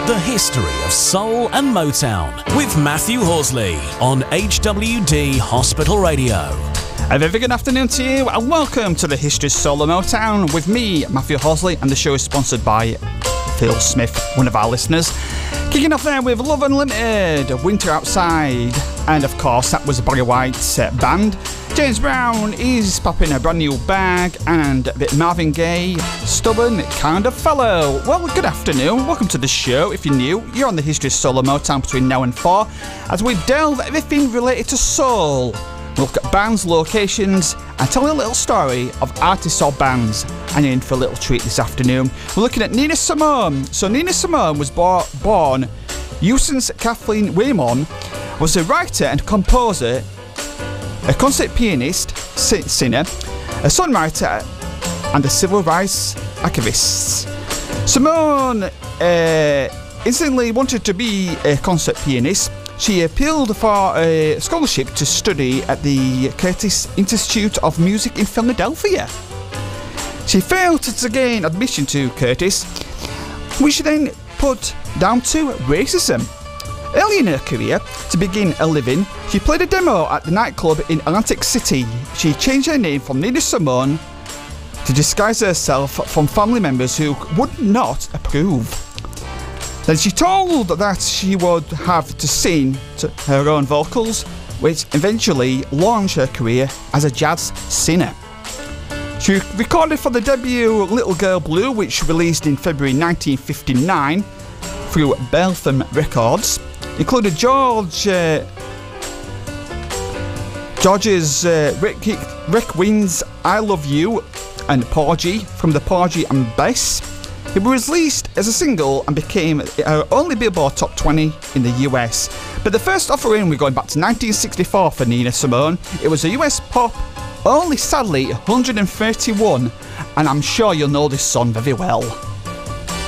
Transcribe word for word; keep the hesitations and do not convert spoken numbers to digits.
The history of soul and Motown with Matthew Horsley on H W D Hospital Radio. A very good afternoon to you and welcome to the History of Soul and Motown with me, Matthew Horsley, and the show is sponsored by Phil Smith, one of our listeners. Kicking off there with Love Unlimited, Winter Outside, and of course that was Barry White's uh, band. James Brown is popping a brand new bag, and a bit Marvin Gaye, Stubborn Kind of Fellow. Well, good afternoon, welcome to the show. If you're new, you're on the History of Soul and Motown between now and four, as we delve everything related to soul. We'll look at bands, locations, and tell you a little story of artists or bands. And you're in for a little treat this afternoon. We're looking at Nina Simone. So Nina Simone was bo- born Eustace Kathleen Waymon, was a writer and composer, a concert pianist, si- singer, a songwriter, and a civil rights activist. Simone uh, instantly wanted to be a concert pianist. She appealed for a scholarship to study at the Curtis Institute of Music in Philadelphia. She failed to gain admission to Curtis, which she then put down to racism. Early in her career, to begin a living, she played a demo at the nightclub in Atlantic City. She changed her name from Nina Simone to disguise herself from family members who would not approve. Then she told that she would have to sing to her own vocals, which eventually launched her career as a jazz singer. She recorded for the debut Little Girl Blue, which released in February nineteen fifty-nine through Beltham Records. Included George uh, George's uh, Rick, Rick Wins I Love You and Porgy from the Porgy and Bess. It was released as a single and became our only Billboard Top twenty in the U S. But the first offering, we're going back to nineteen sixty-four for Nina Simone. It was a U S pop, only sadly one hundred thirty-one, and I'm sure you'll know this song very well.